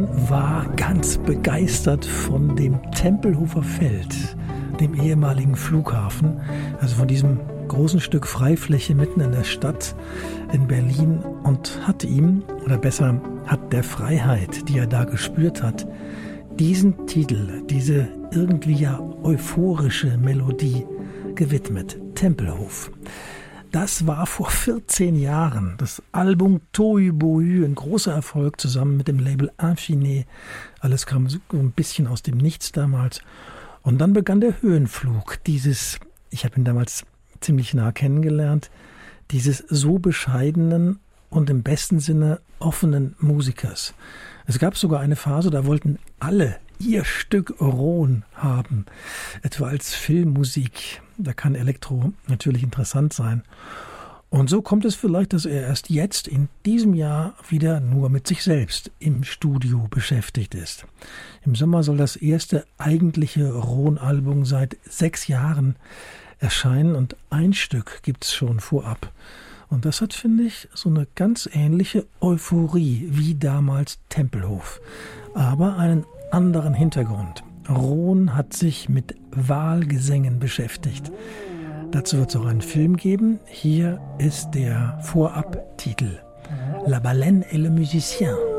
war ganz begeistert von dem Tempelhofer Feld, dem ehemaligen Flughafen, also von diesem großen Stück Freifläche mitten in der Stadt in Berlin, und hat ihm, oder besser hat der Freiheit, die er da gespürt hat, diesen Titel, diese irgendwie ja euphorische Melodie gewidmet, Tempelhof. Das war vor 14 Jahren. Das Album Tohu Bohu, ein großer Erfolg zusammen mit dem Label Infiné. Alles kam so ein bisschen aus dem Nichts damals. Und dann begann der Höhenflug dieses, ich habe ihn damals ziemlich nah kennengelernt, dieses so bescheidenen und im besten Sinne offenen Musikers. Es gab sogar eine Phase, da wollten alle ihr Stück Ron haben, etwa als Filmmusik. Da kann Elektro natürlich interessant sein. Und so kommt es vielleicht, dass er erst jetzt in diesem Jahr wieder nur mit sich selbst im Studio beschäftigt ist. Im Sommer soll das erste eigentliche Ron-Album seit 6 Jahren erscheinen und ein Stück gibt es schon vorab. Und das hat, finde ich, so eine ganz ähnliche Euphorie wie damals Tempelhof, aber einen anderen Hintergrund. Ron hat sich mit Wahlgesängen beschäftigt. Dazu wird es auch einen Film geben. Hier ist der Vorabtitel: La Baleine et le Musicien.